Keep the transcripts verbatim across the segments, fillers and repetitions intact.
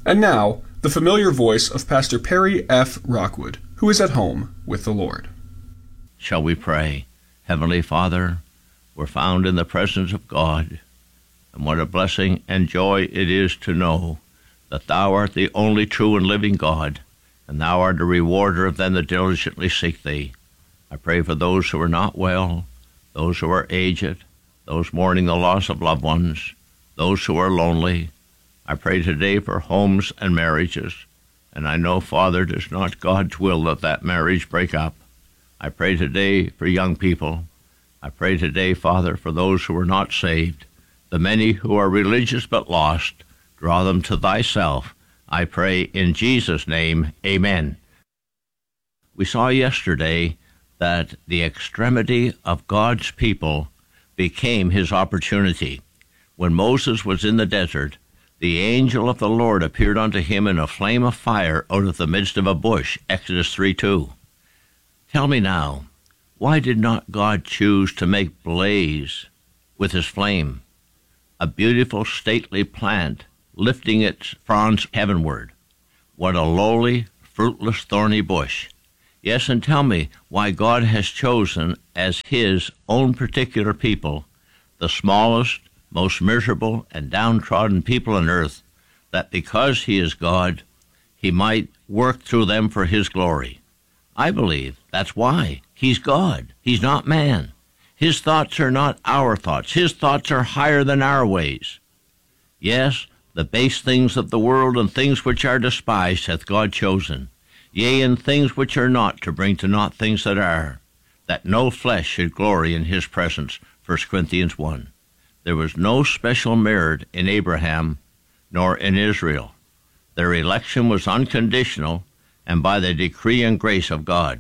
And now, the familiar voice of Pastor Perry F. Rockwood, who is at home with the Lord. Shall we pray? Heavenly Father, we're found in the presence of God, and what a blessing and joy it is to know that Thou art the only true and living God, and Thou art the rewarder of them that diligently seek Thee. I pray for those who are not well, those who are aged, those mourning the loss of loved ones, those who are lonely. I pray today for homes and marriages, and I know, Father, it is not God's will that that marriage break up. I pray today for young people. I pray today, Father, for those who are not saved, the many who are religious but lost. Draw them to Thyself. I pray in Jesus' name, amen. We saw yesterday that the extremity of God's people became his opportunity. When Moses was in the desert, the angel of the Lord appeared unto him in a flame of fire out of the midst of a bush, Exodus three two. Tell me now, why did not God choose to make blaze with his flame, a beautiful stately plant lifting its fronds heavenward? What a lowly, fruitless, thorny bush. Yes, and tell me why God has chosen as his own particular people the smallest, most miserable and downtrodden people on earth, that because he is God, he might work through them for his glory. I believe that's why. He's God. He's not man. His thoughts are not our thoughts. His thoughts are higher than our ways. Yes, the base things of the world and things which are despised hath God chosen, yea, and things which are not, to bring to naught things that are, that no flesh should glory in his presence, First Corinthians one. There was no special merit in Abraham nor in Israel. Their election was unconditional and by the decree and grace of God.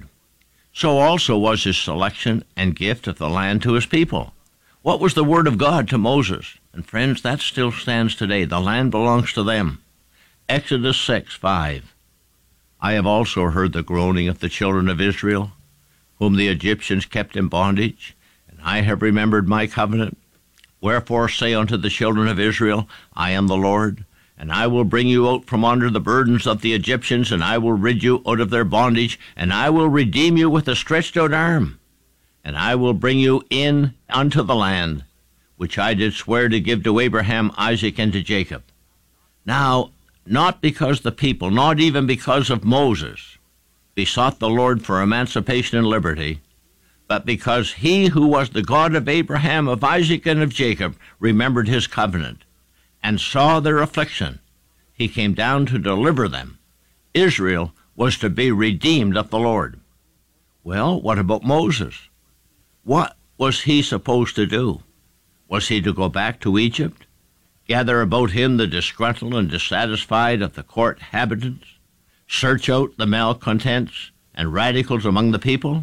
So also was his selection and gift of the land to his people. What was the word of God to Moses? And friends, that still stands today. The land belongs to them. Exodus six five. I have also heard the groaning of the children of Israel, whom the Egyptians kept in bondage, and I have remembered my covenant. Wherefore say unto the children of Israel, I am the Lord, and I will bring you out from under the burdens of the Egyptians, and I will rid you out of their bondage, and I will redeem you with a stretched out arm, and I will bring you in unto the land, which I did swear to give to Abraham, Isaac, and to Jacob. Now, not because the people, not even because of Moses, besought the Lord for emancipation and liberty, but because he who was the God of Abraham, of Isaac, and of Jacob remembered his covenant, and saw their affliction, he came down to deliver them. Israel was to be redeemed of the Lord. Well, what about Moses? What was he supposed to do? Was he to go back to Egypt, gather about him the disgruntled and dissatisfied of the court habitants, search out the malcontents and radicals among the people?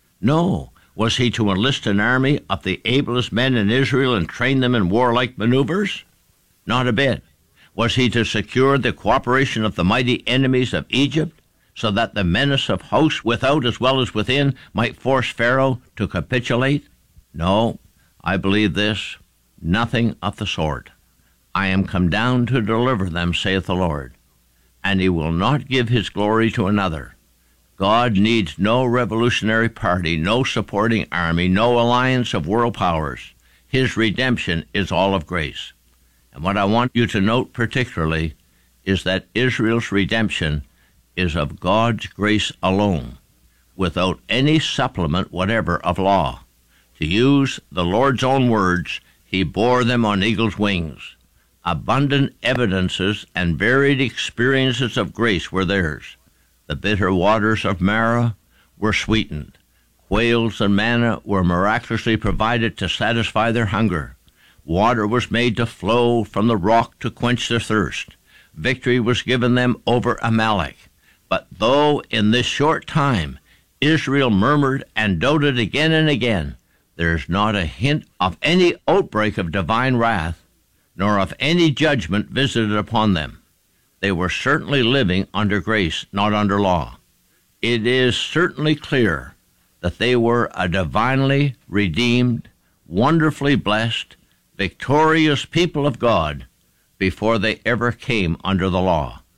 No. Was he to enlist an army of the ablest men in Israel and train them in warlike maneuvers? Not a bit. Was he to secure the cooperation of the mighty enemies of Egypt, so that the menace of hosts without as well as within might force Pharaoh to capitulate? No, I believe this, nothing of the sort. I am come down to deliver them, saith the Lord, and he will not give his glory to another. God needs no revolutionary party, no supporting army, no alliance of world powers. His redemption is all of grace. And what I want you to note particularly is that Israel's redemption is of God's grace alone, without any supplement whatever of law. To use the Lord's own words, he bore them on eagle's wings. Abundant evidences and varied experiences of grace were theirs. The bitter waters of Marah were sweetened. Quails and manna were miraculously provided to satisfy their hunger. Water was made to flow from the rock to quench their thirst. Victory was given them over Amalek. But though in this short time Israel murmured and doubted again and again, there is not a hint of any outbreak of divine wrath, nor of any judgment visited upon them. They were certainly living under grace, not under law. It is certainly clear that they were a divinely redeemed, wonderfully blessed, victorious people of God before they ever came under the law.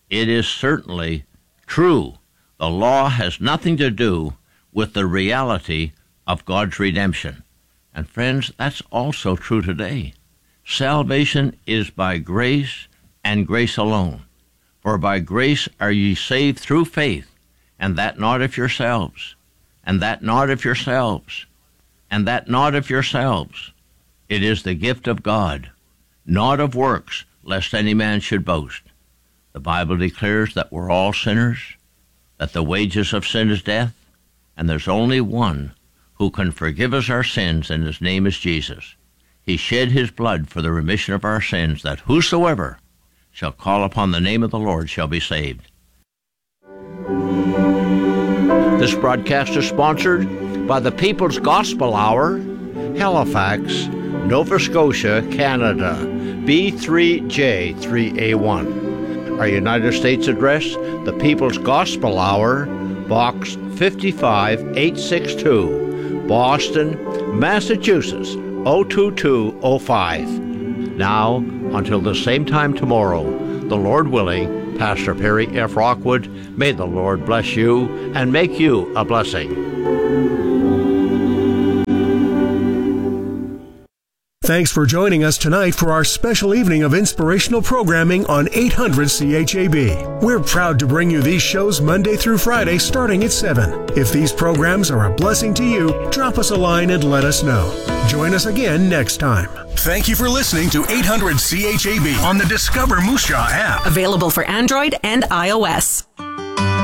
it is certainly true. The law has nothing to do with the reality of God's redemption. And friends, that's also true today. Salvation is by grace and grace alone. For by grace are ye saved through faith, and that not of yourselves, and that not of yourselves, and that not of yourselves. It is the gift of God, not of works, lest any man should boast. The Bible declares that we're all sinners, that the wages of sin is death, and there's only one who can forgive us our sins, and his name is Jesus. He shed his blood for the remission of our sins, that whosoever shall call upon the name of the Lord shall be saved. This broadcast is sponsored by the People's Gospel Hour, Halifax, Nova Scotia, Canada, B three J three A one. Our United States address, the People's Gospel Hour, Box fifty-five eight sixty-two, Boston, Massachusetts, oh two two oh five. Now, until the same time tomorrow, the Lord willing, Pastor Perry F. Rockwood, may the Lord bless you and make you a blessing. Thanks for joining us tonight for our special evening of inspirational programming on eight hundred C H A B. We're proud to bring you these shows Monday through Friday starting at seven. If these programs are a blessing to you, drop us a line and let us know. Join us again next time. Thank you for listening to eight hundred C H A B on the Discover Moose Jaw app. Available for Android and iOS.